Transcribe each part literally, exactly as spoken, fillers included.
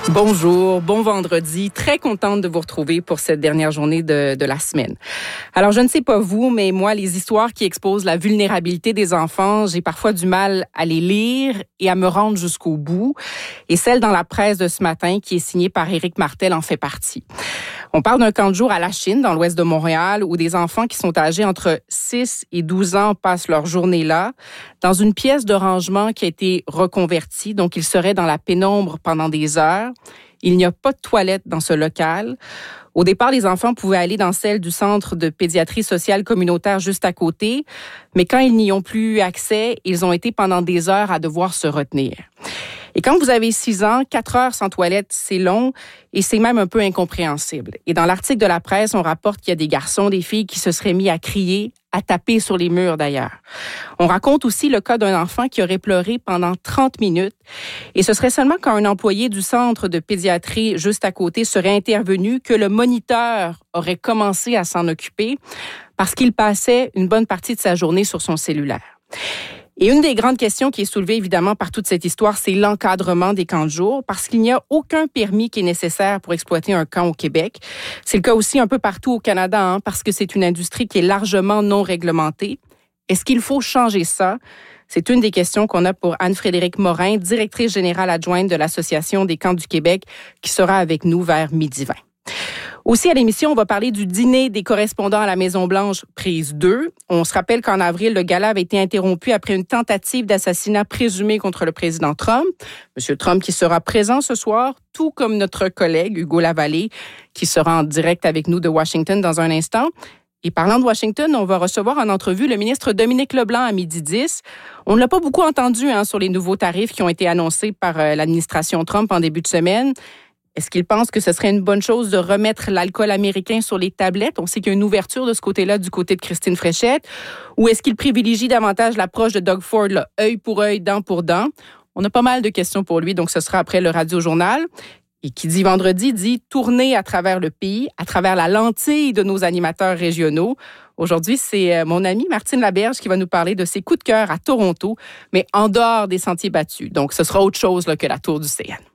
Bonjour, bon vendredi. Très contente de vous retrouver pour cette dernière journée de, de la semaine. Alors, je ne sais pas vous, mais moi, les histoires qui exposent la vulnérabilité des enfants, j'ai parfois du mal à les lire et à me rendre jusqu'au bout. Et celle dans la presse de ce matin, qui est signée par Éric Martel, en fait partie. On parle d'un camp de jour à La Chine, dans l'ouest de Montréal, où des enfants qui sont âgés entre six et douze ans passent leur journée là, dans une pièce de rangement qui a été reconvertie, donc ils seraient dans la pénombre pendant des heures. Il n'y a pas de toilette dans ce local. Au départ, les enfants pouvaient aller dans celle du centre de pédiatrie sociale communautaire juste à côté, mais quand ils n'y ont plus eu accès, ils ont été pendant des heures à devoir se retenir. Et quand vous avez six ans, quatre heures sans toilette, c'est long et c'est même un peu incompréhensible. Et dans l'article de la presse, on rapporte qu'il y a des garçons, des filles qui se seraient mis à crier, à taper sur les murs d'ailleurs. On raconte aussi le cas d'un enfant qui aurait pleuré pendant trente minutes. Et ce serait seulement quand un employé du centre de pédiatrie juste à côté serait intervenu que le moniteur aurait commencé à s'en occuper parce qu'il passait une bonne partie de sa journée sur son cellulaire. Et une des grandes questions qui est soulevée évidemment par toute cette histoire, c'est l'encadrement des camps de jour, parce qu'il n'y a aucun permis qui est nécessaire pour exploiter un camp au Québec. C'est le cas aussi un peu partout au Canada, hein, parce que c'est une industrie qui est largement non réglementée. Est-ce qu'il faut changer ça? C'est une des questions qu'on a pour Anne-Frédérique Morin, directrice générale adjointe de l'Association des camps du Québec, qui sera avec nous vers midi vingt. Aussi, à l'émission, on va parler du dîner des correspondants à la Maison-Blanche, prise deux. On se rappelle qu'en avril, le gala avait été interrompu après une tentative d'assassinat présumée contre le président Trump. Monsieur Trump qui sera présent ce soir, tout comme notre collègue Hugo Lavallée, qui sera en direct avec nous de Washington dans un instant. Et parlant de Washington, on va recevoir en entrevue le ministre Dominique Leblanc à midi dix. On ne l'a pas beaucoup entendu hein, sur les nouveaux tarifs qui ont été annoncés par euh, l'administration Trump en début de semaine. Est-ce qu'il pense que ce serait une bonne chose de remettre l'alcool américain sur les tablettes? On sait qu'il y a une ouverture de ce côté-là, du côté de Christine Fréchette. Ou est-ce qu'il privilégie davantage l'approche de Doug Ford, là, œil pour œil, dent pour dent? On a pas mal de questions pour lui, donc ce sera après le Radio-Journal. Et qui dit vendredi, dit tourner à travers le pays, à travers la lentille de nos animateurs régionaux. Aujourd'hui, c'est mon amie Martine Laberge qui va nous parler de ses coups de cœur à Toronto, mais en dehors des sentiers battus. Donc, ce sera autre chose là, que la tour du C N.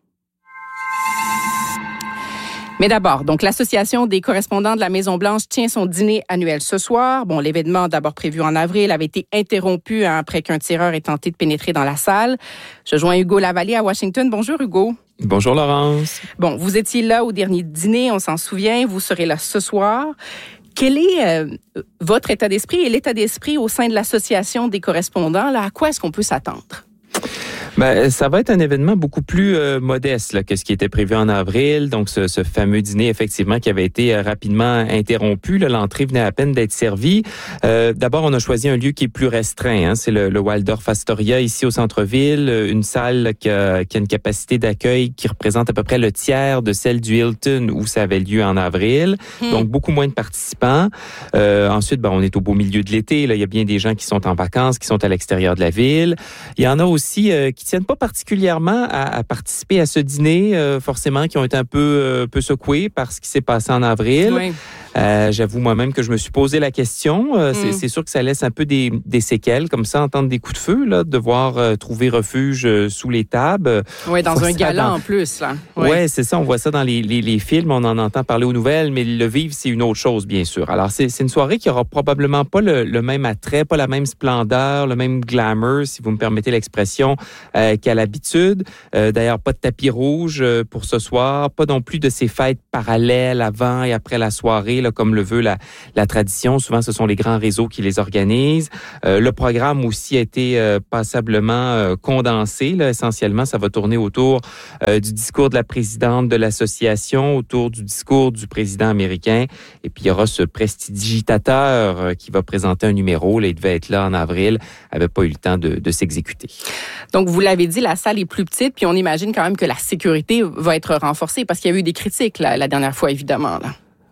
Mais d'abord, donc l'Association des correspondants de la Maison-Blanche tient son dîner annuel ce soir. Bon, l'événement, d'abord prévu en avril, avait été interrompu hein, après qu'un tireur ait tenté de pénétrer dans la salle. Je joins Hugo Lavallée à Washington. Bonjour, Hugo. Bonjour, Laurence. Bon, vous étiez là au dernier dîner, on s'en souvient. Vous serez là ce soir. Quel est euh, votre état d'esprit et l'état d'esprit au sein de l'Association des correspondants? Là, à quoi est-ce qu'on peut s'attendre? Ben, ça va être un événement beaucoup plus euh, modeste là, que ce qui était prévu en avril. Donc, ce, ce fameux dîner, effectivement, qui avait été euh, rapidement interrompu. Là, l'entrée venait à peine d'être servie. Euh, d'abord, on a choisi un lieu qui est plus restreint. Hein. C'est le, le Waldorf Astoria, ici au centre-ville. Une salle là, qui, a, qui a une capacité d'accueil qui représente à peu près le tiers de celle du Hilton où ça avait lieu en avril. Hmm. Donc, beaucoup moins de participants. Euh, ensuite, ben, on est au beau milieu de l'été. Là. Il y a bien des gens qui sont en vacances, qui sont à l'extérieur de la ville. Il y en a aussi euh, qui tiennent pas particulièrement à, à participer à ce dîner, euh, forcément, qui ont été un peu, euh, peu secoués par ce qui s'est passé en avril. Oui. Euh, j'avoue moi-même que je me suis posé la question. Euh, mm. c'est, c'est sûr que ça laisse un peu des, des séquelles, comme ça, entendre des coups de feu, là, devoir euh, trouver refuge euh, sous les tables. Oui, dans un gala dans... en plus, là. Oui, ouais, c'est ça. On voit ça dans les, les, les films, on en entend parler aux nouvelles, mais le vivre, c'est une autre chose, bien sûr. Alors, c'est, c'est une soirée qui aura probablement pas le, le même attrait, pas la même splendeur, le même glamour, si vous me permettez l'expression, euh, qu'à l'habitude. Euh, d'ailleurs, pas de tapis rouge euh, pour ce soir, pas non plus de ces fêtes parallèles avant et après la soirée, là, comme le veut la, la tradition. Souvent, ce sont les grands réseaux qui les organisent. Euh, le programme aussi a été euh, passablement euh, condensé. Là. Essentiellement, ça va tourner autour euh, du discours de la présidente de l'association, autour du discours du président américain. Et puis, il y aura ce prestidigitateur euh, qui va présenter un numéro. Là, il devait être là en avril. Il n'avait pas eu le temps de, de s'exécuter. Donc, vous l'avez dit, la salle est plus petite, puis on imagine quand même que la sécurité va être renforcée parce qu'il y a eu des critiques la, la dernière fois, évidemment, là.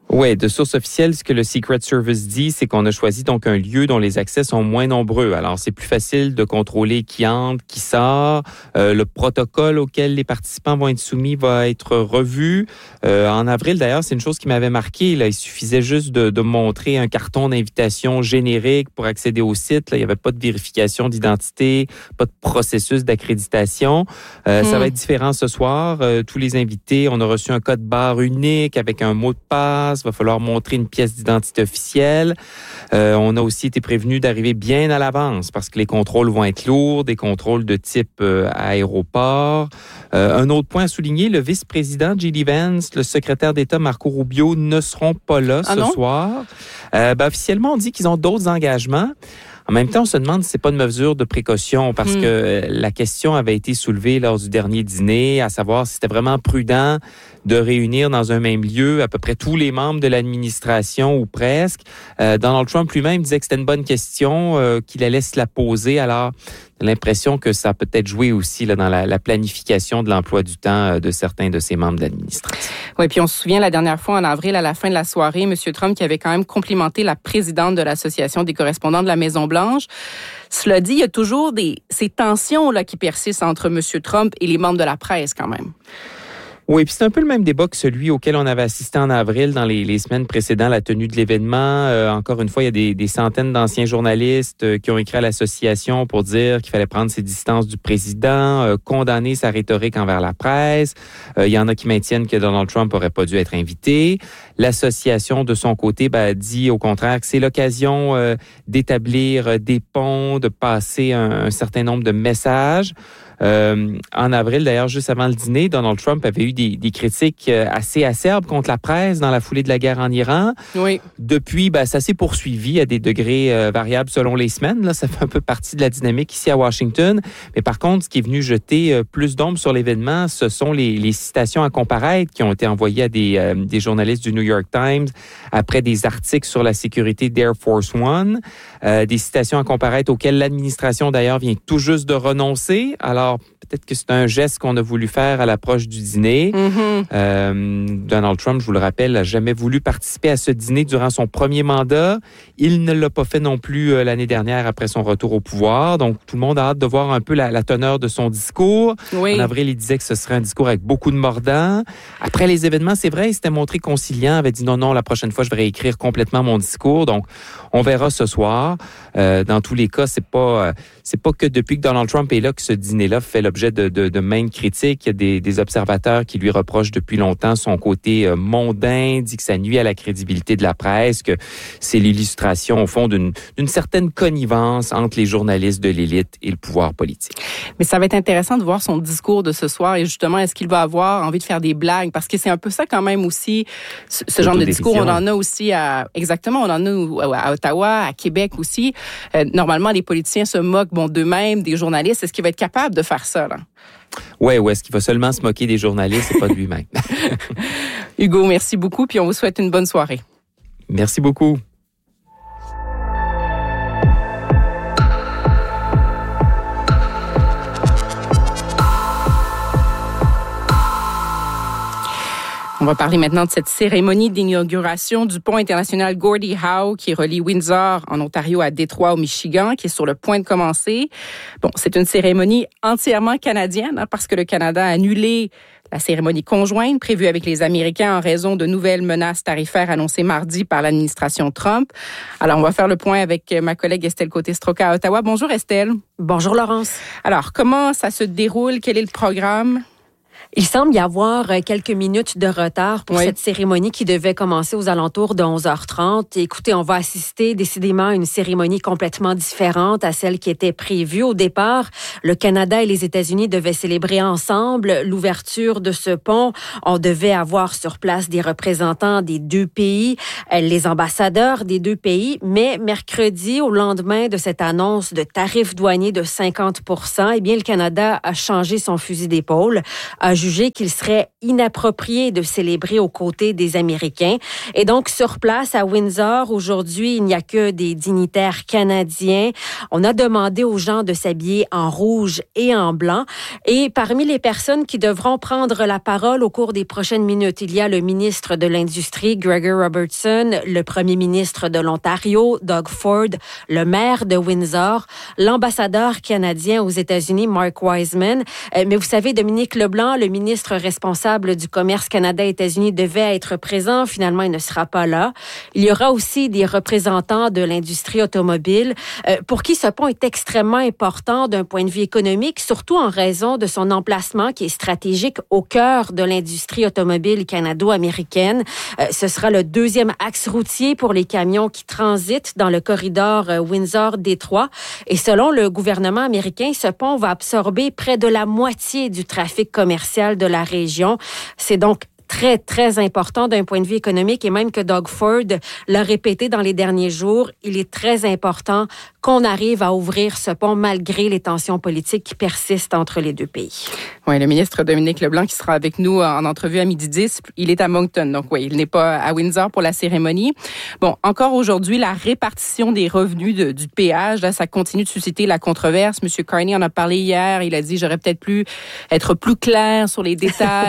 Oui, de source officielle, ce que le Secret Service dit, c'est qu'on a choisi donc un lieu dont les accès sont moins nombreux. Alors, c'est plus facile de contrôler qui entre, qui sort. Euh, le protocole auquel les participants vont être soumis va être revu. Euh, en avril, d'ailleurs, c'est une chose qui m'avait marqué. Là, il suffisait juste de, de montrer un carton d'invitation générique pour accéder au site. Là, il n'y avait pas de vérification d'identité, pas de processus d'accréditation. Euh, mmh. Ça va être différent ce soir. Euh, tous les invités, on a reçu un code barre unique avec un mot de passe. Il va falloir montrer une pièce d'identité officielle. Euh, on a aussi été prévenu d'arriver bien à l'avance parce que les contrôles vont être lourds, des contrôles de type euh, aéroport. Euh, un autre point à souligner, le vice-président J D Vance, le secrétaire d'État Marco Rubio ne seront pas là ah ce non? soir. Euh, ben, officiellement, on dit qu'ils ont d'autres engagements. En même temps, on se demande si c'est pas une mesure de précaution parce mmh. que la question avait été soulevée lors du dernier dîner, à savoir si c'était vraiment prudent de réunir dans un même lieu à peu près tous les membres de l'administration ou presque. Euh, Donald Trump lui-même disait que c'était une bonne question, euh, qu'il allait se la poser. Alors, j'ai l'impression que ça a peut-être joué aussi là, dans la, la planification de l'emploi du temps de certains de ses membres de l'administration. Oui, puis on se souvient la dernière fois en avril, à la fin de la soirée, M. Trump qui avait quand même complimenté la présidente de l'Association des correspondants de la Maison-Blanche. Cela dit, il y a toujours des, ces tensions là, qui persistent entre M. Trump et les membres de la presse quand même. Oui, puis c'est un peu le même débat que celui auquel on avait assisté en avril dans les, les semaines précédant la tenue de l'événement. Euh, encore une fois, il y a des, des centaines d'anciens journalistes euh, qui ont écrit à l'association pour dire qu'il fallait prendre ses distances du président, euh, condamner sa rhétorique envers la presse. Euh, il y en a qui maintiennent que Donald Trump aurait pas dû être invité. L'association, de son côté, ben, dit au contraire que c'est l'occasion euh, d'établir des ponts, de passer un, un certain nombre de messages. Euh, en avril, d'ailleurs, juste avant le dîner, Donald Trump avait eu des, des critiques assez acerbes contre la presse dans la foulée de la guerre en Iran. Oui. Depuis, ben, ça s'est poursuivi à des degrés euh, variables selon les semaines. Là, ça fait un peu partie de la dynamique ici à Washington. Mais par contre, ce qui est venu jeter euh, plus d'ombre sur l'événement, ce sont les, les citations à comparaître qui ont été envoyées à des, euh, des journalistes du New York Times après des articles sur la sécurité d'Air Force One. Euh, des citations à comparaître auxquelles l'administration, d'ailleurs, vient tout juste de renoncer. Alors, peut-être que c'est un geste qu'on a voulu faire à l'approche du dîner. Mm-hmm. Euh, Donald Trump, je vous le rappelle, n'a jamais voulu participer à ce dîner durant son premier mandat. Il ne l'a pas fait non plus euh, l'année dernière après son retour au pouvoir. Donc, tout le monde a hâte de voir un peu la, la teneur de son discours. Oui. En avril, il disait que ce serait un discours avec beaucoup de mordants. Après les événements, c'est vrai, il s'était montré conciliant, avait dit non, non, la prochaine fois, je vais réécrire complètement mon discours. Donc, on verra ce soir. Euh, dans tous les cas, c'est pas, euh, c'est pas que depuis que Donald Trump est là que ce dîner-là fait l'objet de, de, de maintes critiques. Il y a des, des observateurs qui lui reprochent depuis longtemps son côté euh, mondain, dit que ça nuit à la crédibilité de la presse, que c'est l'illustration, au fond, d'une, d'une certaine connivence entre les journalistes de l'élite et le pouvoir politique. Mais ça va être intéressant de voir son discours de ce soir et justement, est-ce qu'il va avoir envie de faire des blagues? Parce que c'est un peu ça quand même aussi, ce, ce genre de discours. On en a aussi à, exactement, on en a à Ottawa, à Québec aussi. Euh, normalement, les politiciens se moquent, bon, d'eux-mêmes, des journalistes. Est-ce qu'il va être capable de faire ça, là? Oui, ou est-ce qu'il va seulement se moquer des journalistes et pas de lui-même? Hugo, merci beaucoup, puis on vous souhaite une bonne soirée. Merci beaucoup. On va parler maintenant de cette cérémonie d'inauguration du pont international Gordie Howe qui relie Windsor en Ontario à Détroit au Michigan, qui est sur le point de commencer. Bon, c'est une cérémonie entièrement canadienne hein, parce que le Canada a annulé la cérémonie conjointe prévue avec les Américains en raison de nouvelles menaces tarifaires annoncées mardi par l'administration Trump. Alors, on va faire le point avec ma collègue Estelle Côté-Stroca à Ottawa. Bonjour Estelle. Bonjour Laurence. Alors, comment ça se déroule? Quel est le programme? Il semble y avoir quelques minutes de retard pour oui. cette cérémonie qui devait commencer aux alentours de onze heures trente. Écoutez, on va assister décidément à une cérémonie complètement différente à celle qui était prévue au départ. Le Canada et les États-Unis devaient célébrer ensemble l'ouverture de ce pont. On devait avoir sur place des représentants des deux pays, les ambassadeurs des deux pays. Mais mercredi, au lendemain de cette annonce de tarifs douaniers de cinquante pour cent, eh bien, le Canada a changé son fusil d'épaule. a jugé qu'il serait inapproprié de célébrer aux côtés des Américains. Et donc, sur place à Windsor, aujourd'hui, il n'y a que des dignitaires canadiens. On a demandé aux gens de s'habiller en rouge et en blanc. Et parmi les personnes qui devront prendre la parole au cours des prochaines minutes, il y a le ministre de l'Industrie, Gregor Robertson, le premier ministre de l'Ontario, Doug Ford, le maire de Windsor, l'ambassadeur canadien aux États-Unis, Mark Wiseman. Euh, mais vous savez, Dominique Leblanc, le ministre responsable du commerce Canada-États-Unis, devait être présent. Finalement, il ne sera pas là. Il y aura aussi des représentants de l'industrie automobile, euh, pour qui ce pont est extrêmement important d'un point de vue économique, surtout en raison de son emplacement qui est stratégique au cœur de l'industrie automobile canado-américaine. Euh, ce sera le deuxième axe routier pour les camions qui transitent dans le corridor euh, Windsor-Détroit. Et selon le gouvernement américain, ce pont va absorber près de la moitié du trafic commercial de la région. C'est donc très, très important d'un point de vue économique et même que Doug Ford l'a répété dans les derniers jours, il est très important qu'on arrive à ouvrir ce pont malgré les tensions politiques qui persistent entre les deux pays. Oui, le ministre Dominique Leblanc qui sera avec nous en entrevue à midi dix, il est à Moncton, donc oui, il n'est pas à Windsor pour la cérémonie. Bon, encore aujourd'hui, la répartition des revenus de, du péage, là, ça continue de susciter la controverse. Monsieur Carney en a parlé hier, il a dit « j'aurais peut-être pu être plus clair sur les détails ».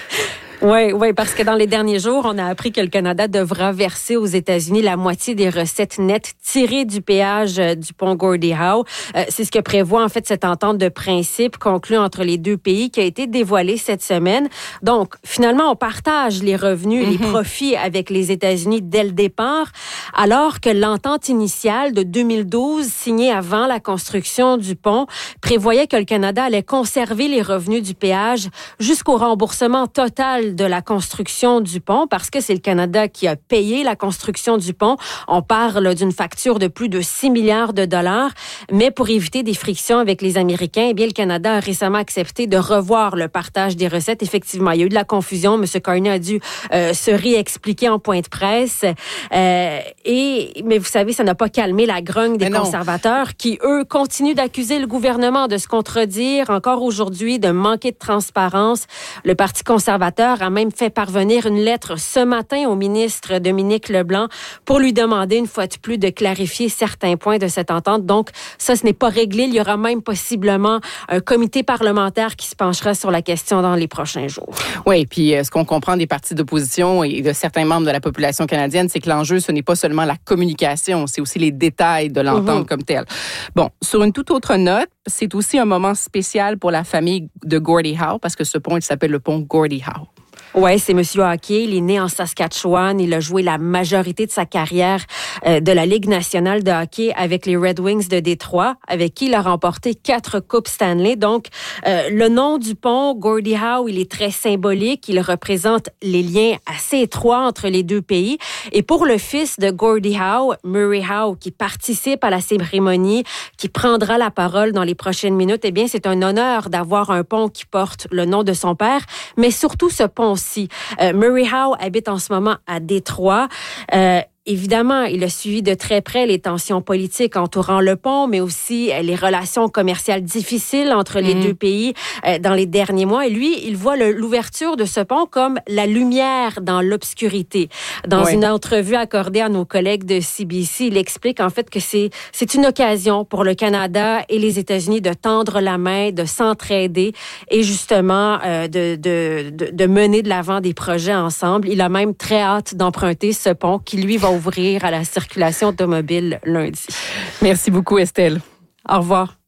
Oui, oui, parce que dans les derniers jours, on a appris que le Canada devra verser aux États-Unis la moitié des recettes nettes tirées du péage du pont Gordie Howe. Euh, c'est ce que prévoit en fait cette entente de principe conclue entre les deux pays qui a été dévoilée cette semaine. Donc, finalement, on partage les revenus, mm-hmm. les profits avec les États-Unis dès le départ, alors que l'entente initiale de deux mille douze, signée avant la construction du pont, prévoyait que le Canada allait conserver les revenus du péage jusqu'au remboursement total de la construction du pont, parce que c'est le Canada qui a payé la construction du pont. On parle d'une facture de plus de six milliards de dollars, mais pour éviter des frictions avec les Américains, eh bien, le Canada a récemment accepté de revoir le partage des recettes. Effectivement, il y a eu de la confusion. M. Carney a dû euh, se réexpliquer en point de presse. Euh, et, mais vous savez, ça n'a pas calmé la grogne des conservateurs qui, eux, continuent d'accuser le gouvernement de se contredire encore aujourd'hui, de manquer de transparence. Le Parti conservateur a même fait parvenir une lettre ce matin au ministre Dominique Leblanc pour lui demander une fois de plus de clarifier certains points de cette entente. Donc, ça, ce n'est pas réglé. Il y aura même possiblement un comité parlementaire qui se penchera sur la question dans les prochains jours. Oui, puis euh, ce qu'on comprend des partis d'opposition et de certains membres de la population canadienne, c'est que l'enjeu, ce n'est pas seulement la communication, c'est aussi les détails de l'entente mm-hmm. comme telle. Bon, sur une toute autre note, c'est aussi un moment spécial pour la famille de Gordie Howe, parce que ce pont, il s'appelle le pont Gordie Howe. Oui, c'est Monsieur Hockey. Il est né en Saskatchewan. Il a joué la majorité de sa carrière euh, de la Ligue nationale de hockey avec les Red Wings de Détroit, avec qui il a remporté quatre Coupes Stanley. Donc, euh, le nom du pont, Gordie Howe, il est très symbolique. Il représente les liens assez étroits entre les deux pays. Et pour le fils de Gordie Howe, Murray Howe, qui participe à la cérémonie, qui prendra la parole dans les prochaines minutes, eh bien, c'est un honneur d'avoir un pont qui porte le nom de son père, mais surtout ce pont Euh, Murray Howe habite en ce moment à Détroit. Euh, Évidemment, il a suivi de très près les tensions politiques entourant le pont, mais aussi les relations commerciales difficiles entre les mmh. deux pays euh, dans les derniers mois. Et lui, il voit le, l'ouverture de ce pont comme la lumière dans l'obscurité. Dans ouais. une entrevue accordée à nos collègues de C B C, il explique en fait que c'est, c'est une occasion pour le Canada et les États-Unis de tendre la main, de s'entraider et justement euh, de, de, de, de mener de l'avant des projets ensemble. Il a même très hâte d'emprunter ce pont qui, lui, va ouvrir à la circulation automobile lundi. Merci beaucoup, Estelle. Au revoir.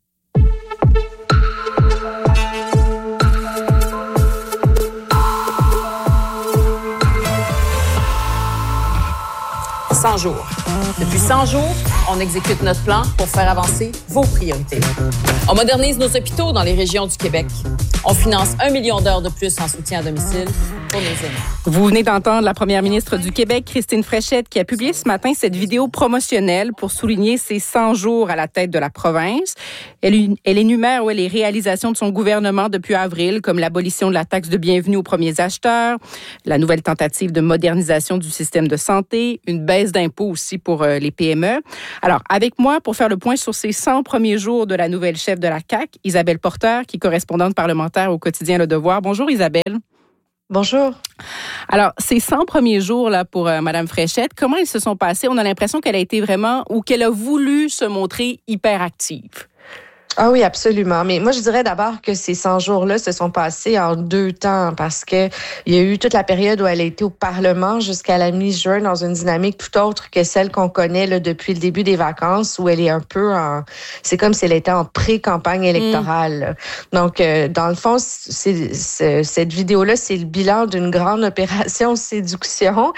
cent jours. Depuis cent jours, on exécute notre plan pour faire avancer vos priorités. On modernise nos hôpitaux dans les régions du Québec. On finance un million d'heures de plus en soutien à domicile pour nos aînés. Vous venez d'entendre la première ministre du Québec, Christine Fréchette, qui a publié ce matin cette vidéo promotionnelle pour souligner ses cent jours à la tête de la province. Elle, elle énumère ouais, les réalisations de son gouvernement depuis avril, comme l'abolition de la taxe de bienvenue aux premiers acheteurs, la nouvelle tentative de modernisation du système de santé, une baisse d'impôts aussi pour euh, les P M E. Alors, avec moi, pour faire le point sur ces cent premiers jours de la nouvelle chef de la C A Q, Isabelle Porter, qui est correspondante parlementaire reporter au quotidien Le Devoir. Bonjour Isabelle. Bonjour. Alors, ces cent premiers jours là pour euh, Madame Fréchette, comment ils se sont passés? On a l'impression qu'elle a été vraiment, ou qu'elle a voulu se montrer hyper active. Ah oui, absolument. Mais moi, je dirais d'abord que ces cent jours-là se sont passés en deux temps parce que il y a eu toute la période où elle a été au Parlement jusqu'à la mi-juin dans une dynamique tout autre que celle qu'on connaît là, depuis le début des vacances où elle est un peu en... C'est comme si elle était en pré-campagne électorale. Mmh. Donc, euh, dans le fond, c'est, c'est, cette vidéo-là, c'est le bilan d'une grande opération séduction.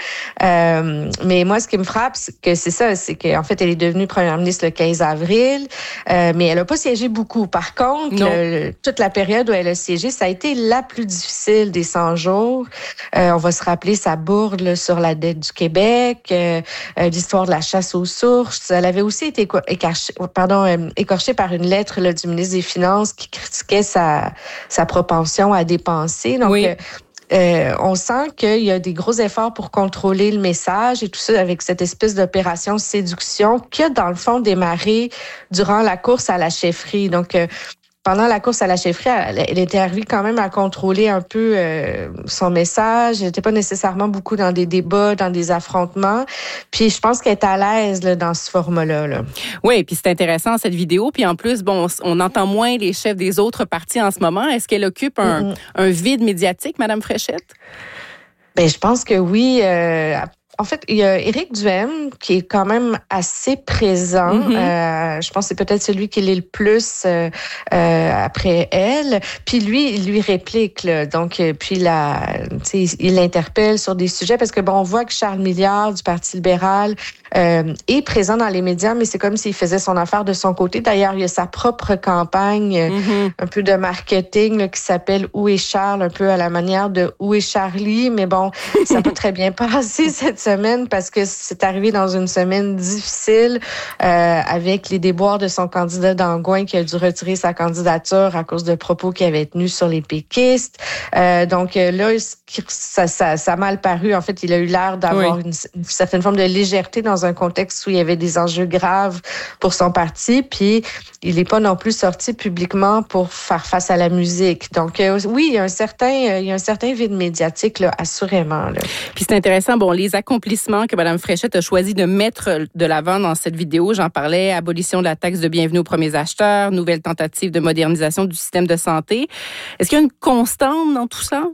Euh, mais moi, ce qui me frappe, c'est que c'est ça, c'est qu'en fait, elle est devenue première ministre le quinze avril, euh, mais elle n'a pas siégé beaucoup. Par contre, le, toute la période où elle a siégé, ça a été la plus difficile des cent jours. Euh, on va se rappeler sa bourde là, sur la dette du Québec, euh, euh, l'histoire de la chasse aux sources. Elle avait aussi été écorchée, pardon, euh, écorchée par une lettre là, du ministre des Finances qui critiquait sa, sa propension à dépenser. Donc, oui. euh, Euh, on sent qu'il y a des gros efforts pour contrôler le message et tout ça avec cette espèce d'opération séduction qui a, dans le fond, démarré durant la course à la chefferie. Donc, euh, pendant la course à la chefferie, elle, elle était arrivée quand même à contrôler un peu euh, son message. Elle n'était pas nécessairement beaucoup dans des débats, dans des affrontements. Puis je pense qu'elle est à l'aise là, dans ce format-là. Là. Oui, puis c'est intéressant cette vidéo. Puis en plus, bon, on entend moins les chefs des autres partis en ce moment. Est-ce qu'elle occupe un, mm-hmm. un vide médiatique, Madame Fréchette? Ben, je pense que oui. Euh, En fait, il y a Éric Duhaime qui est quand même assez présent. Mm-hmm. Euh, je pense que c'est peut-être celui qui l'est le plus euh, euh, après elle. Puis lui, il lui réplique. Là. Donc, puis la, il l'interpelle sur des sujets parce que bon, on voit que Charles Milliard du Parti libéral euh, est présent dans les médias, mais c'est comme s'il faisait son affaire de son côté. D'ailleurs, il y a sa propre campagne, mm-hmm. un peu de marketing là, qui s'appelle Où est Charles, un peu à la manière de Où est Charlie. Mais bon, ça n'a pas très bien passé cette semaine parce que c'est arrivé dans une semaine difficile euh, avec les déboires de son candidat d'Angouin qui a dû retirer sa candidature à cause de propos qu'il avait tenus sur les péquistes. Euh, donc là, ça, ça, ça a mal paru. En fait, il a eu l'air d'avoir oui. une, une certaine forme de légèreté dans un contexte où il y avait des enjeux graves pour son parti. Puis, il n'est pas non plus sorti publiquement pour faire face à la musique. Donc, euh, oui, il y a un certain, euh, il y a un certain vide médiatique, là, assurément. Là. Puis c'est intéressant, bon, les accomplissements que Mme Fréchette a choisi de mettre de l'avant dans cette vidéo, j'en parlais, abolition de la taxe de bienvenue aux premiers acheteurs, nouvelle tentative de modernisation du système de santé. Est-ce qu'il y a une constante dans tout ça?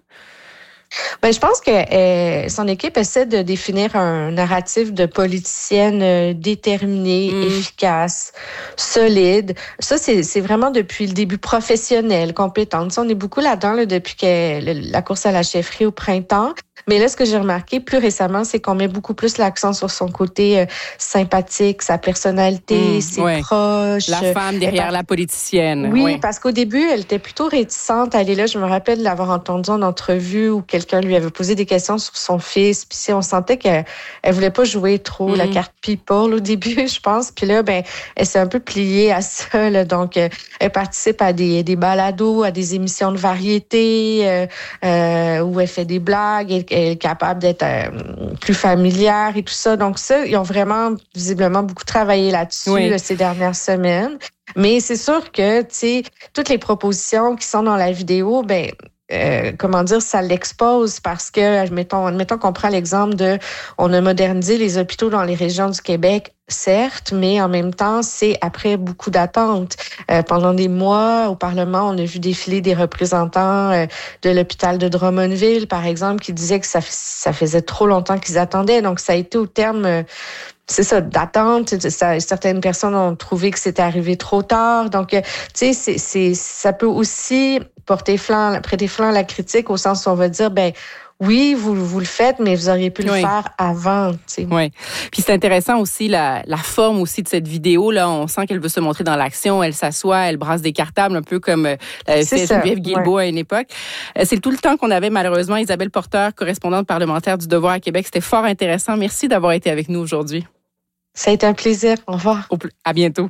Ben, je pense que euh, son équipe essaie de définir un narratif de politicienne euh, déterminée, mmh. efficace, solide. Ça, c'est, c'est vraiment depuis le début professionnel, compétente. Ça, on est beaucoup là-dedans là, depuis que le, la course à la chefferie au printemps. Mais là, ce que j'ai remarqué plus récemment, c'est qu'on met beaucoup plus l'accent sur son côté euh, sympathique, sa personnalité, mmh, ses ouais. proches. La femme derrière euh, la politicienne. Oui, oui, parce qu'au début, elle était plutôt réticente à aller là. Je me rappelle l'avoir entendue en entrevue où quelqu'un lui avait posé des questions sur son fils. Puis on sentait qu'elle elle voulait pas jouer trop mmh. la carte people au début, je pense. Puis là, ben, elle s'est un peu pliée à ça. Là. Donc, euh, elle participe à des, des balados, à des émissions de variété euh, euh, où elle fait des blagues. Elle, elle est capable d'être euh, plus familière et tout ça. Donc ça, ils ont vraiment visiblement beaucoup travaillé là-dessus oui. là, ces dernières semaines. Mais c'est sûr que, tu sais, toutes les propositions qui sont dans la vidéo, ben Euh, comment dire, ça l'expose parce que, admettons, admettons qu'on prend l'exemple de, on a modernisé les hôpitaux dans les régions du Québec, certes, mais en même temps, c'est après beaucoup d'attentes. Euh, pendant des mois, au Parlement, on a vu défiler des représentants euh, de l'hôpital de Drummondville, par exemple, qui disaient que ça, ça faisait trop longtemps qu'ils attendaient. Donc, ça a été au terme... Euh, c'est ça, d'attente. Ça, certaines personnes ont trouvé que c'était arrivé trop tard. Donc, tu sais, c'est, c'est, ça peut aussi porter flanc, prêter flanc à la critique au sens où on va dire, ben oui, vous, vous le faites, mais vous auriez pu oui. le faire avant. Tu sais. Oui. Puis c'est intéressant aussi la, la forme aussi de cette vidéo. Là, on sent qu'elle veut se montrer dans l'action. Elle s'assoit, elle brasse des cartables, un peu comme l'avait fait Geneviève Guilbeault ouais. à une époque. C'est tout le temps qu'on avait malheureusement. Isabelle Porter, correspondante parlementaire du Devoir à Québec. C'était fort intéressant. Merci d'avoir été avec nous aujourd'hui. Ça a été un plaisir. Au revoir. Au, à bientôt.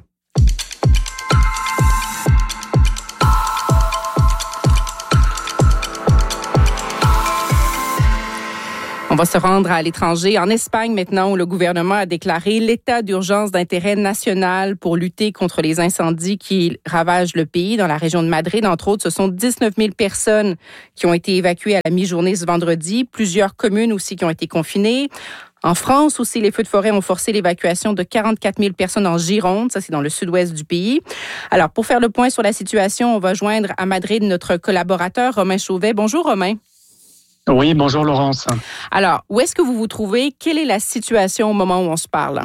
On va se rendre à l'étranger, en Espagne maintenant, où le gouvernement a déclaré l'état d'urgence d'intérêt national pour lutter contre les incendies qui ravagent le pays. Dans la région de Madrid, entre autres, ce sont dix-neuf mille personnes qui ont été évacuées à la mi-journée ce vendredi. Plusieurs communes aussi qui ont été confinées. En France aussi, les feux de forêt ont forcé l'évacuation de quarante-quatre mille personnes en Gironde. Ça, c'est dans le sud-ouest du pays. Alors, pour faire le point sur la situation, on va joindre à Madrid notre collaborateur Romain Chauvet. Bonjour, Romain. Oui, bonjour Laurence. Alors, où est-ce que vous vous trouvez? Quelle est la situation au moment où on se parle?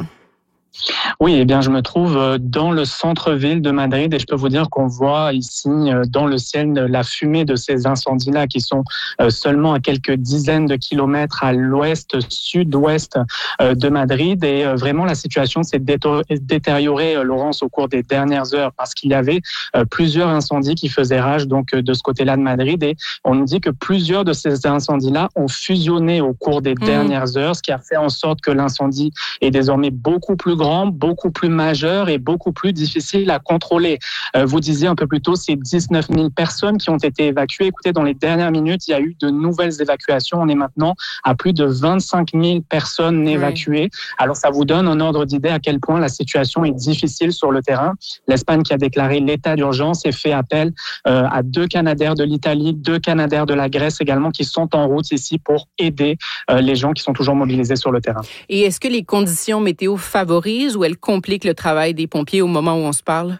Oui, eh bien, je me trouve dans le centre-ville de Madrid et je peux vous dire qu'on voit ici dans le ciel la fumée de ces incendies-là qui sont seulement à quelques dizaines de kilomètres à l'ouest, sud-ouest de Madrid. Et vraiment, la situation s'est détériorée, Laurence, au cours des dernières heures parce qu'il y avait plusieurs incendies qui faisaient rage donc de ce côté-là de Madrid. Et on nous dit que plusieurs de ces incendies-là ont fusionné au cours des mmh. dernières heures, ce qui a fait en sorte que l'incendie est désormais beaucoup plus grand, beaucoup plus majeur et beaucoup plus difficile à contrôler. Euh, vous disiez un peu plus tôt, c'est dix-neuf mille personnes qui ont été évacuées. Écoutez, dans les dernières minutes, il y a eu de nouvelles évacuations. On est maintenant à plus de vingt-cinq mille personnes évacuées. Oui. Alors, ça vous donne un ordre d'idée à quel point la situation est difficile sur le terrain. L'Espagne qui a déclaré l'état d'urgence et fait appel euh, à deux Canadair de l'Italie, deux Canadair de la Grèce également qui sont en route ici pour aider euh, les gens qui sont toujours mobilisés sur le terrain. Et est-ce que les conditions météo favorisent ou elle complique le travail des pompiers au moment où on se parle?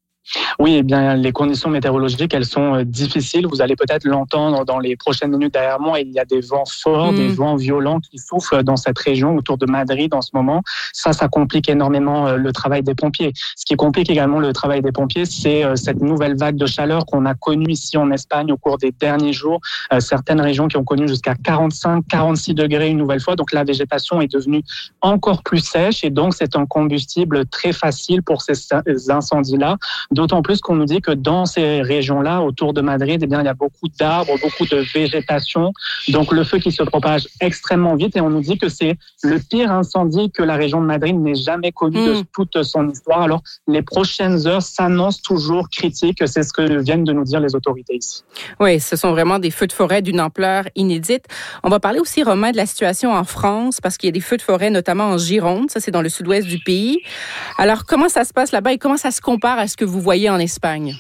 Oui, eh bien, les conditions météorologiques, elles sont difficiles. Vous allez peut-être l'entendre dans les prochaines minutes derrière moi. Il y a des vents forts, mmh. des vents violents qui soufflent dans cette région autour de Madrid en ce moment. Ça, ça complique énormément le travail des pompiers. Ce qui complique également le travail des pompiers, c'est cette nouvelle vague de chaleur qu'on a connue ici en Espagne au cours des derniers jours. Certaines régions qui ont connu jusqu'à quarante-cinq, quarante-six degrés une nouvelle fois. Donc, la végétation est devenue encore plus sèche et donc c'est un combustible très facile pour ces incendies-là. D'autant plus qu'on nous dit que dans ces régions-là, autour de Madrid, eh bien, il y a beaucoup d'arbres, beaucoup de végétation. Donc, le feu qui se propage extrêmement vite. Et on nous dit que c'est le pire incendie que la région de Madrid n'ait jamais connu mmh. de toute son histoire. Alors, les prochaines heures s'annoncent toujours critiques. C'est ce que viennent de nous dire les autorités ici. Oui, ce sont vraiment des feux de forêt d'une ampleur inédite. On va parler aussi, Romain, de la situation en France, parce qu'il y a des feux de forêt, notamment en Gironde. Ça, c'est dans le sud-ouest du pays. Alors, comment ça se passe là-bas et comment ça se compare à ce que vous voyez en Espagne?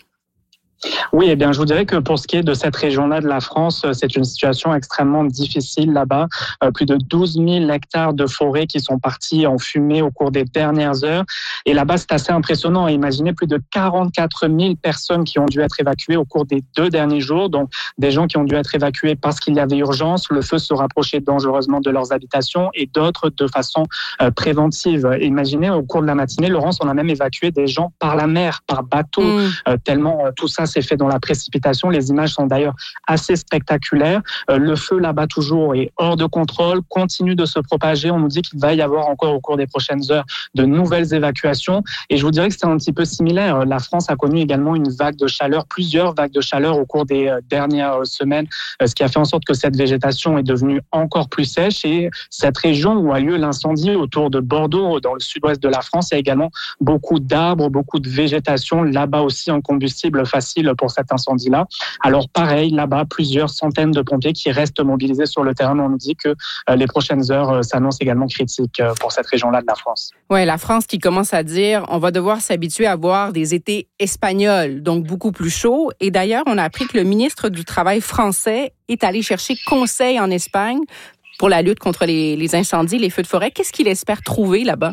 Oui, eh bien, je vous dirais que pour ce qui est de cette région-là de la France, c'est une situation extrêmement difficile là-bas. Euh, plus de douze mille hectares de forêt qui sont partis en fumée au cours des dernières heures. Et là-bas, c'est assez impressionnant. Imaginez plus de quarante-quatre mille personnes qui ont dû être évacuées au cours des deux derniers jours. Donc, des gens qui ont dû être évacués parce qu'il y avait urgence, le feu se rapprochait dangereusement de leurs habitations et d'autres de façon euh, préventive. Imaginez, au cours de la matinée, Laurence, on a même évacué des gens par la mer, par bateau, mmh. euh, tellement euh, tout ça s'est fait dans la précipitation. Les images sont d'ailleurs assez spectaculaires. Euh, le feu là-bas toujours est hors de contrôle, continue de se propager. On nous dit qu'il va y avoir encore au cours des prochaines heures de nouvelles évacuations. Et je vous dirais que c'est un petit peu similaire. La France a connu également une vague de chaleur, plusieurs vagues de chaleur au cours des dernières semaines, ce qui a fait en sorte que cette végétation est devenue encore plus sèche. Et cette région où a lieu l'incendie autour de Bordeaux, dans le sud-ouest de la France, il y a également beaucoup d'arbres, beaucoup de végétation. Là-bas aussi, un combustible facile pour cet incendie-là. Alors pareil, là-bas, plusieurs centaines de pompiers qui restent mobilisés sur le terrain. On nous dit que euh, les prochaines heures euh, s'annoncent également critiques euh, pour cette région-là de la France. Oui, la France qui commence à dire on va devoir s'habituer à voir des étés espagnols, donc beaucoup plus chauds. Et d'ailleurs, on a appris que le ministre du Travail français est allé chercher conseil en Espagne pour la lutte contre les, les incendies, les feux de forêt. Qu'est-ce qu'il espère trouver là-bas?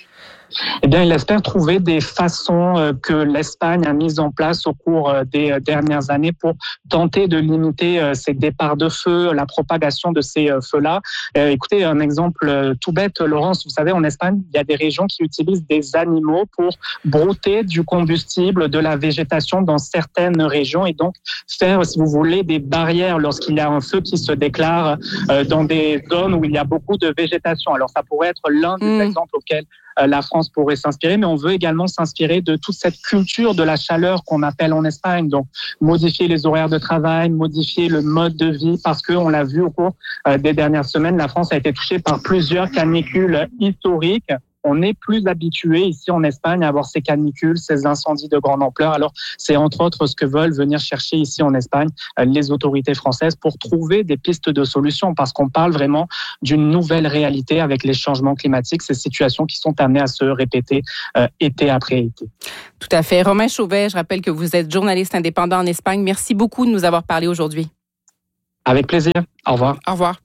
Eh bien, il espère trouver des façons que l'Espagne a mises en place au cours des dernières années pour tenter de limiter ces départs de feu, la propagation de ces feux-là. Euh, écoutez, un exemple tout bête, Laurence, vous savez, en Espagne, il y a des régions qui utilisent des animaux pour brouter du combustible, de la végétation dans certaines régions et donc faire, si vous voulez, des barrières lorsqu'il y a un feu qui se déclare euh, dans des zones où il y a beaucoup de végétation. Alors, ça pourrait être l'un des mmh. exemples auxquels la France pourrait s'inspirer, mais on veut également s'inspirer de toute cette culture de la chaleur qu'on appelle en Espagne. Donc, modifier les horaires de travail, modifier le mode de vie, parce qu'on l'a vu au cours des dernières semaines, la France a été touchée par plusieurs canicules historiques. On est plus habitué ici en Espagne à avoir ces canicules, ces incendies de grande ampleur. Alors, c'est entre autres ce que veulent venir chercher ici en Espagne les autorités françaises pour trouver des pistes de solutions, parce qu'on parle vraiment d'une nouvelle réalité avec les changements climatiques, ces situations qui sont amenées à se répéter euh, été après été. Tout à fait. Romain Chauvet, je rappelle que vous êtes journaliste indépendant en Espagne. Merci beaucoup de nous avoir parlé aujourd'hui. Avec plaisir. Au revoir. Au revoir.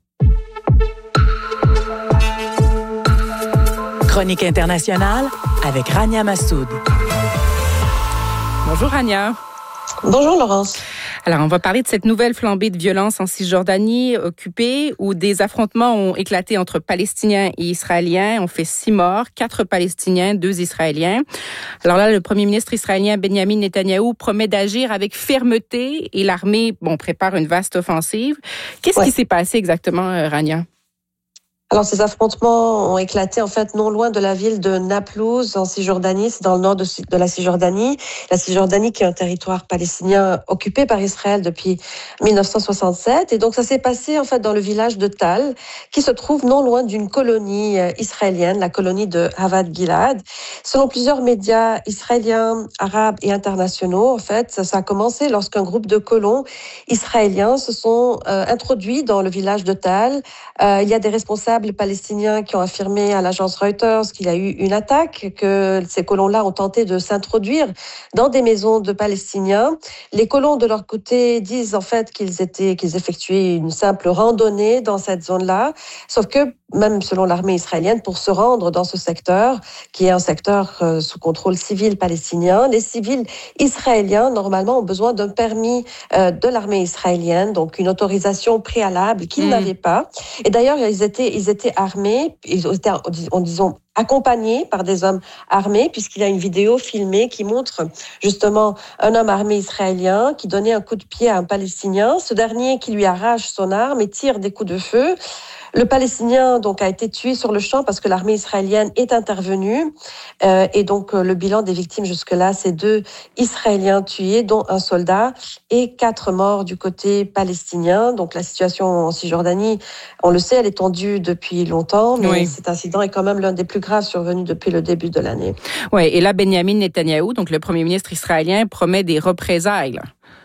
Chronique internationale avec Rania Massoud. Bonjour Rania. Bonjour Laurence. Alors, on va parler de cette nouvelle flambée de violence en Cisjordanie occupée, où des affrontements ont éclaté entre Palestiniens et Israéliens. On fait six morts, quatre Palestiniens, deux Israéliens. Alors là, le premier ministre israélien Benjamin Netanyahou promet d'agir avec fermeté et l'armée, bon, prépare une vaste offensive. Qu'est-ce ouais. qui s'est passé exactement, Rania? Alors, ces affrontements ont éclaté, en fait, non loin de la ville de Naplouse, en Cisjordanie. C'est dans le nord de, de la Cisjordanie. La Cisjordanie, qui est un territoire palestinien occupé par Israël depuis dix-neuf cent soixante-sept. Et donc, ça s'est passé, en fait, dans le village de Tal, qui se trouve non loin d'une colonie israélienne, la colonie de Havad Gilad. Selon plusieurs médias israéliens, arabes et internationaux, en fait, ça, ça a commencé lorsqu'un groupe de colons israéliens se sont euh, introduits dans le village de Tal. Euh, il y a des responsables palestiniens qui ont affirmé à l'agence Reuters qu'il y a eu une attaque, que ces colons-là ont tenté de s'introduire dans des maisons de Palestiniens. Les colons, de leur côté, disent en fait qu'ils étaient, qu'ils effectuaient une simple randonnée dans cette zone-là, sauf que même selon l'armée israélienne, pour se rendre dans ce secteur, qui est un secteur euh, sous contrôle civil palestinien, les civils israéliens, normalement, ont besoin d'un permis euh, de l'armée israélienne, donc une autorisation préalable qu'ils mmh. n'avaient pas. Et d'ailleurs, ils étaient, ils étaient armés, ils étaient, en disant, accompagnés par des hommes armés, puisqu'il y a une vidéo filmée qui montre justement un homme armé israélien qui donnait un coup de pied à un Palestinien, ce dernier qui lui arrache son arme et tire des coups de feu. Le Palestinien donc a été tué sur le champ parce que l'armée israélienne est intervenue euh, et donc euh, le bilan des victimes jusque-là, c'est deux Israéliens tués, dont un soldat, et quatre morts du côté palestinien. Donc la situation en Cisjordanie, on le sait, elle est tendue depuis longtemps, mais oui. cet incident est quand même l'un des plus graves survenus depuis le début de l'année. Oui, et là, Benjamin Netanyahou, donc le premier ministre israélien, promet des représailles.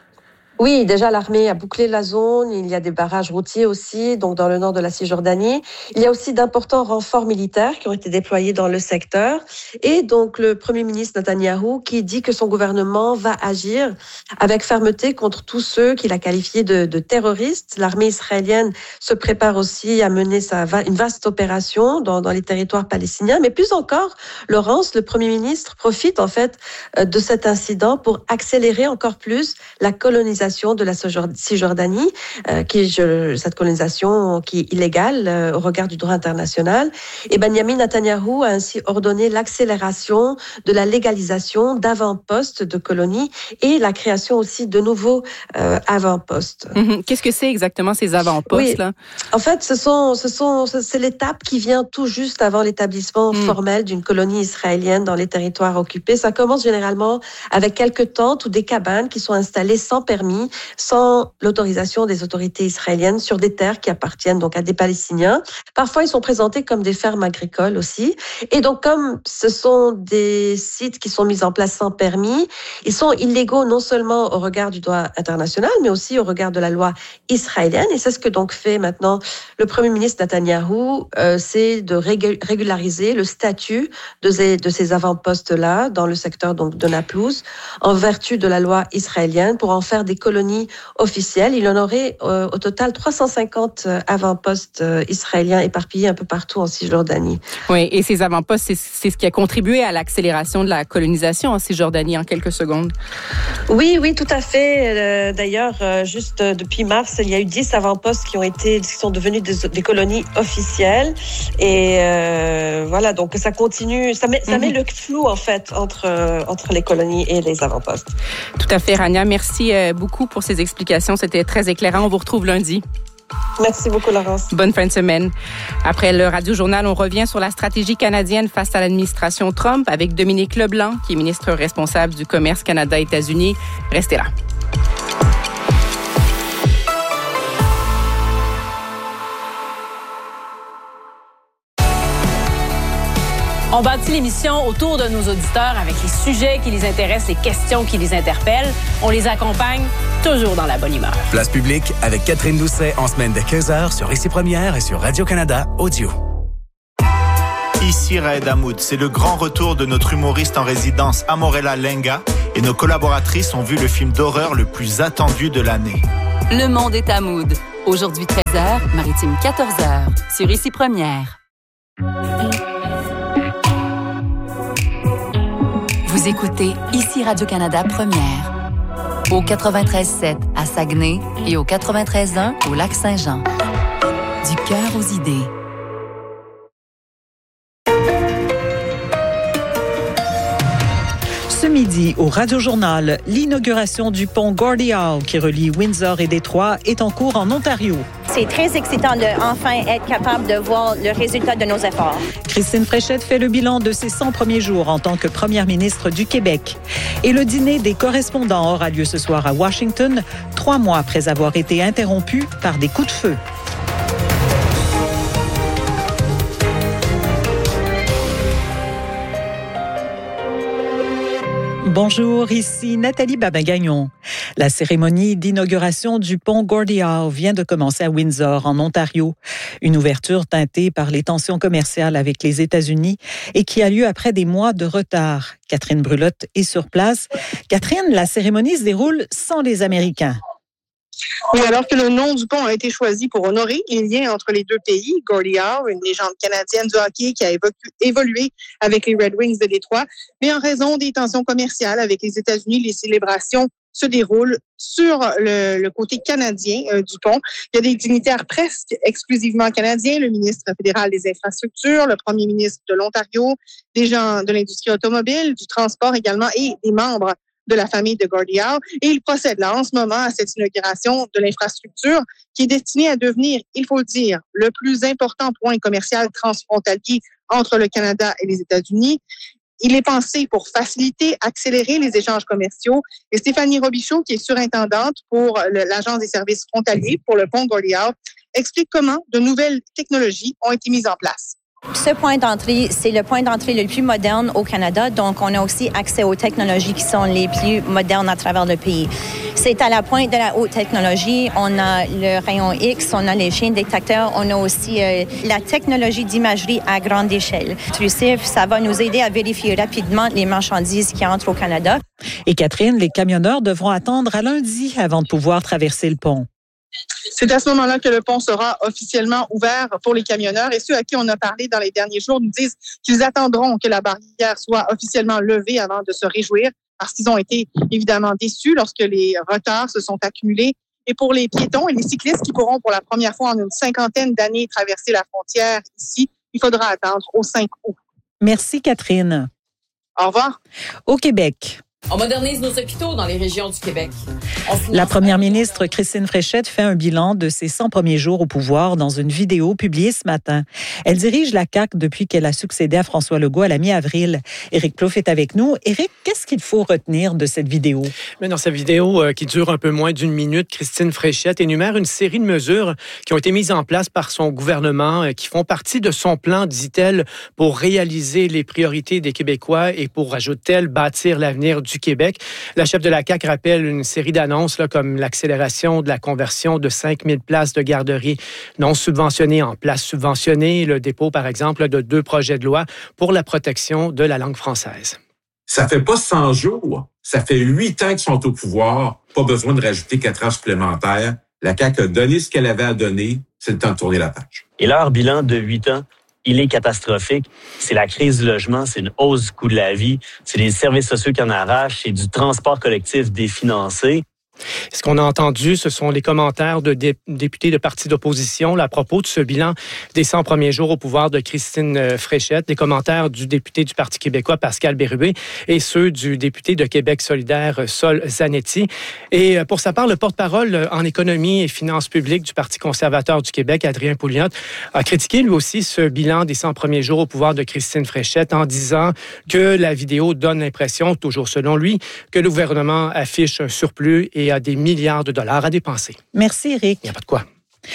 Oui, déjà l'armée a bouclé la zone, il y a des barrages routiers aussi, donc dans le nord de la Cisjordanie. Il y a aussi d'importants renforts militaires qui ont été déployés dans le secteur. Et donc le Premier ministre Netanyahou qui dit que son gouvernement va agir avec fermeté contre tous ceux qu'il a qualifiés de, de terroristes. L'armée israélienne se prépare aussi à mener sa, une vaste opération dans, dans les territoires palestiniens. Mais plus encore, Laurence, le Premier ministre profite en fait de cet incident pour accélérer encore plus la colonisation de la Cisjordanie, euh, qui je, cette colonisation qui est illégale euh, au regard du droit international. Et Benjamin Netanyahou a ainsi ordonné l'accélération de la légalisation d'avant-postes de colonies et la création aussi de nouveaux euh, avant-postes. Mmh. Qu'est-ce que c'est exactement ces avant-postes là? Oui. En fait, ce sont, ce sont, c'est l'étape qui vient tout juste avant l'établissement mmh. formel d'une colonie israélienne dans les territoires occupés. Ça commence généralement avec quelques tentes ou des cabanes qui sont installées sans permis, sans l'autorisation des autorités israéliennes sur des terres qui appartiennent donc à des Palestiniens. Parfois, ils sont présentés comme des fermes agricoles aussi. Et donc, comme ce sont des sites qui sont mis en place sans permis, ils sont illégaux non seulement au regard du droit international, mais aussi au regard de la loi israélienne. Et c'est ce que donc fait maintenant le Premier ministre Netanyahou, euh, c'est de régulariser le statut de ces, de ces avant-postes-là dans le secteur donc de Naplouse, en vertu de la loi israélienne, pour en faire des colonies officielles. Il y en aurait euh, au total trois cent cinquante euh, avant-postes euh, israéliens éparpillés un peu partout en Cisjordanie. Oui, et ces avant-postes, c'est, c'est ce qui a contribué à l'accélération de la colonisation en Cisjordanie en quelques secondes. Oui, oui, tout à fait. Euh, d'ailleurs, euh, juste euh, depuis mars, il y a eu dix avant-postes qui ont été, qui sont devenus des, des colonies officielles. Et euh, voilà, donc ça continue, ça met, ça mm-hmm. met le flou en fait entre euh, entre les colonies et les avant-postes. Tout à fait, Rania. Merci euh, beaucoup pour ces explications. C'était très éclairant. On vous retrouve lundi. Merci beaucoup, Laurence. Bonne fin de semaine. Après le Radio-Journal, on revient sur la stratégie canadienne face à l'administration Trump avec Dominique Leblanc, qui est ministre responsable du commerce Canada-États-Unis. Restez là. On bâtit l'émission autour de nos auditeurs avec les sujets qui les intéressent, les questions qui les interpellent. On les accompagne toujours dans la bonne humeur. Place publique avec Catherine Doucet en semaine dès quinze heures sur Ici Première et sur Radio-Canada Audio. Ici Raed Hamoud, c'est le grand retour de notre humoriste en résidence Amorella Lenga et nos collaboratrices ont vu le film d'horreur le plus attendu de l'année. Le monde est Hamoud. Aujourd'hui treize heures, Maritime quatorze heures, sur Ici Première. Vous écoutez Ici Radio-Canada Première. Au quatre-vingt-treize sept à Saguenay et au quatre-vingt-treize un au Lac-Saint-Jean. Du cœur aux idées. Ce midi, au Radio-Journal, l'inauguration du pont Gordie Howe qui relie Windsor et Détroit est en cours en Ontario. C'est très excitant de enfin être capable de voir le résultat de nos efforts. Christine Fréchette fait le bilan de ses cent premiers jours en tant que première ministre du Québec. Et le dîner des correspondants aura lieu ce soir à Washington, trois mois après avoir été interrompu par des coups de feu. Bonjour, ici Nathalie Babin-Gagnon. La cérémonie d'inauguration du pont Gordie Howe vient de commencer à Windsor, en Ontario. Une ouverture teintée par les tensions commerciales avec les États-Unis et qui a lieu après des mois de retard. Catherine Brulotte est sur place. Catherine, la cérémonie se déroule sans les Américains. Oui, alors que le nom du pont a été choisi pour honorer les liens entre les deux pays, Gordie Howe, une légende canadienne du hockey qui a évoqué, évolué avec les Red Wings de Détroit, mais en raison des tensions commerciales avec les États-Unis, les célébrations se déroulent sur le, le côté canadien euh, du pont. Il y a des dignitaires presque exclusivement canadiens, le ministre fédéral des Infrastructures, le premier ministre de l'Ontario, des gens de l'industrie automobile, du transport également et des membres de la famille de Gordie Howe. Et il procède là en ce moment à cette inauguration de l'infrastructure qui est destinée à devenir, il faut le dire, le plus important point commercial transfrontalier entre le Canada et les États-Unis. Il est pensé pour faciliter, accélérer les échanges commerciaux. Et Stéphanie Robichaud, qui est surintendante pour le, l'Agence des services frontaliers pour le pont Gordie Howe, explique comment de nouvelles technologies ont été mises en place. Ce point d'entrée, c'est le point d'entrée le plus moderne au Canada, donc on a aussi accès aux technologies qui sont les plus modernes à travers le pays. C'est à la pointe de la haute technologie. On a le rayon X, on a les chiens détecteurs, on a aussi euh, la technologie d'imagerie à grande échelle. Ça va nous aider à vérifier rapidement les marchandises qui entrent au Canada. Et Catherine, les camionneurs devront attendre à lundi avant de pouvoir traverser le pont. C'est à ce moment-là que le pont sera officiellement ouvert pour les camionneurs et ceux à qui on a parlé dans les derniers jours nous disent qu'ils attendront que la barrière soit officiellement levée avant de se réjouir parce qu'ils ont été évidemment déçus lorsque les retards se sont accumulés. Et pour les piétons et les cyclistes qui pourront pour la première fois en une cinquantaine d'années traverser la frontière ici, il faudra attendre au cinq août. Merci Catherine. Au revoir. Au Québec. On modernise nos hôpitaux dans les régions du Québec. La première ministre Christine Fréchette fait un bilan de ses cent premiers jours au pouvoir dans une vidéo publiée ce matin. Elle dirige la C A Q depuis qu'elle a succédé à François Legault à la mi-avril. Éric Plouffe est avec nous. Éric, qu'est-ce qu'il faut retenir de cette vidéo? Mais dans cette vidéo euh, qui dure un peu moins d'une minute, Christine Fréchette énumère une série de mesures qui ont été mises en place par son gouvernement, euh, qui font partie de son plan, dit-elle, pour réaliser les priorités des Québécois et pour, ajoute-t-elle, bâtir l'avenir du Québec. La chef de la C A Q rappelle une série d'annonces là, comme l'accélération de la conversion de cinq mille places de garderie non subventionnées en places subventionnées, le dépôt, par exemple, de deux projets de loi pour la protection de la langue française. Ça fait pas cent jours, ça fait huit ans qu'ils sont au pouvoir, pas besoin de rajouter quatre ans supplémentaires. La C A Q a donné ce qu'elle avait à donner, c'est le temps de tourner la page. Et leur bilan de huit ans, il est catastrophique. C'est la crise du logement, c'est une hausse du coût de la vie, c'est les services sociaux qui en arrachent, c'est du transport collectif définancé. Ce qu'on a entendu, ce sont les commentaires de dé- députés de partis d'opposition là, à propos de ce bilan des cent premiers jours au pouvoir de Christine Fréchette, des commentaires du député du Parti québécois, Pascal Bérubé, et ceux du député de Québec solidaire, Sol Zanetti. Et pour sa part, le porte-parole en économie et finances publiques du Parti conservateur du Québec, Adrien Pouliot, a critiqué lui aussi ce bilan des cent premiers jours au pouvoir de Christine Fréchette en disant que la vidéo donne l'impression, toujours selon lui, que le gouvernement affiche un surplus et a des milliards de dollars à dépenser. Merci, Éric. Il n'y a pas de quoi.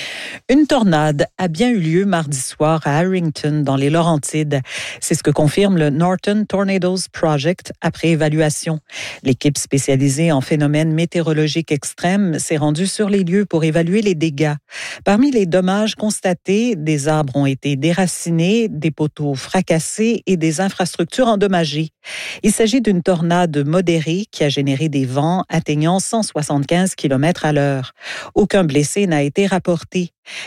Une tornade a bien eu lieu mardi soir à Harrington, dans les Laurentides. C'est ce que confirme le Norton Tornadoes Project après évaluation. L'équipe spécialisée en phénomènes météorologiques extrêmes s'est rendue sur les lieux pour évaluer les dégâts. Parmi les dommages constatés, des arbres ont été déracinés, des poteaux fracassés et des infrastructures endommagées. Il s'agit d'une tornade modérée qui a généré des vents atteignant cent soixante-quinze kilomètres à l'heure. Aucun blessé n'a été rapporté.